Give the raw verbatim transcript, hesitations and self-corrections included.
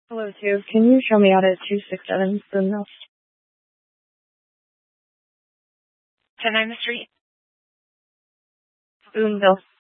Hello, too. Can you show me out at two six seven Boonville? ten nine the street. Boonville.